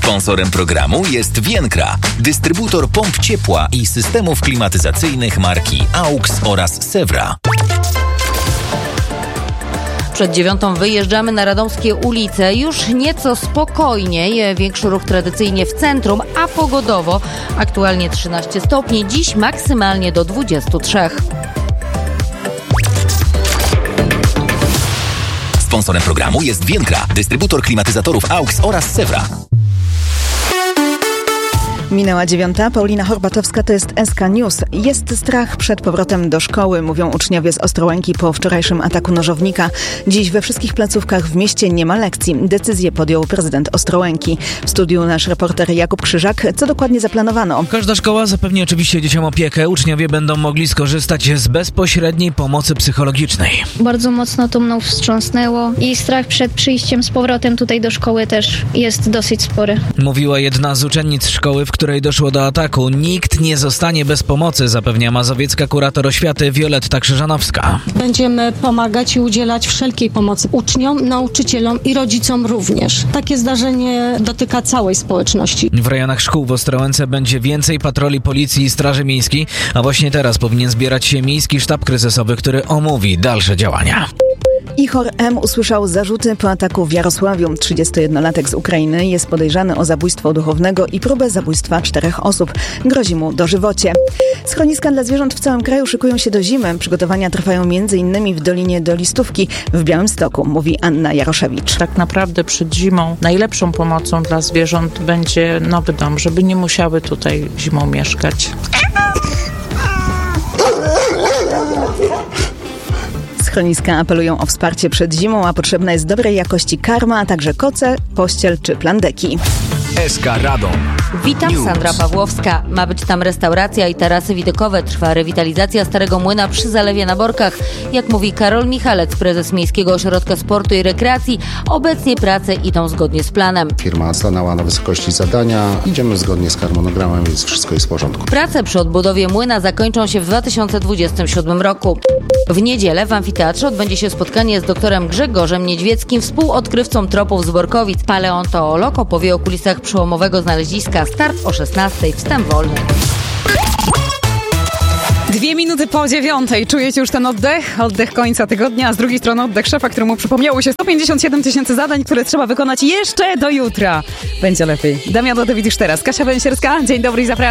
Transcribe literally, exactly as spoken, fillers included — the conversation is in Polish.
Sponsorem programu jest Vienkra, dystrybutor pomp ciepła i systemów klimatyzacyjnych marki AUX oraz Sewra. Przed dziewiątą wyjeżdżamy na radomskie ulice. Już nieco spokojniej, większy ruch tradycyjnie w centrum, a pogodowo aktualnie trzynaście stopni, dziś maksymalnie do dwudziestu trzech. Sponsorem programu jest Vienkra, dystrybutor klimatyzatorów AUX oraz Sewra. Minęła dziewiąta. Paulina Horbatowska, to jest S K News. Jest strach przed powrotem do szkoły, mówią uczniowie z Ostrołęki po wczorajszym ataku nożownika. Dziś we wszystkich placówkach w mieście nie ma lekcji. Decyzję podjął prezydent Ostrołęki. W studiu nasz reporter Jakub Krzyżak. Co dokładnie zaplanowano? Każda szkoła zapewni oczywiście dzieciom opiekę. Uczniowie będą mogli skorzystać z bezpośredniej pomocy psychologicznej. Bardzo mocno to mną wstrząsnęło i strach przed przyjściem z powrotem tutaj do szkoły też jest dosyć spory. Mówiła jedna z uczennic szkoły, w której doszło do ataku. Nikt nie zostanie bez pomocy, zapewnia mazowiecka kurator oświaty Wioletta Krzyżanowska. Będziemy pomagać i udzielać wszelkiej pomocy uczniom, nauczycielom i rodzicom również. Takie zdarzenie dotyka całej społeczności. W rejonach szkół w Ostrołęce będzie więcej patroli policji i straży miejskiej, a właśnie teraz powinien zbierać się miejski sztab kryzysowy, który omówi dalsze działania. Ihor M. usłyszał zarzuty po ataku w Jarosławiu. trzydziestojednolatek z Ukrainy jest podejrzany o zabójstwo duchownego i próbę zabójstwa czterech osób. Grozi mu dożywocie. Schroniska dla zwierząt w całym kraju szykują się do zimy. Przygotowania trwają między innymi w Dolinie Dolistówki w Białymstoku, mówi Anna Jaroszewicz. Tak naprawdę przed zimą najlepszą pomocą dla zwierząt będzie nowy dom, żeby nie musiały tutaj zimą mieszkać. Schroniska apelują o wsparcie przed zimą, a potrzebna jest dobrej jakości karma, a także koce, pościel czy plandeki. S K Radom. Witam, News. Sandra Pawłowska. Ma być tam restauracja i tarasy widokowe. Trwa rewitalizacja Starego Młyna przy Zalewie na Borkach. Jak mówi Karol Michalec, prezes Miejskiego Ośrodka Sportu i Rekreacji, obecnie prace idą zgodnie z planem. Firma stanęła na wysokości zadania. Idziemy zgodnie z harmonogramem, więc wszystko jest w porządku. Prace przy odbudowie młyna zakończą się w dwa tysiące dwudziestym siódmym roku. W niedzielę w amfiteatrze odbędzie się spotkanie z doktorem Grzegorzem Niedźwieckim, współodkrywcą tropów z Borkowic. Paleontolog opowie o kulisach przełomowego znaleziska. Start o szesnastej, wstęp wolny. Dwie minuty po dziewiątej. Czujecie już ten oddech? Oddech końca tygodnia, a z drugiej strony oddech szefa, któremu przypomniało się sto pięćdziesiąt siedem tysięcy zadań, które trzeba wykonać jeszcze do jutra. Będzie lepiej. Damian Dodewicz już teraz. Kasia Węsierska, dzień dobry i zapraszam.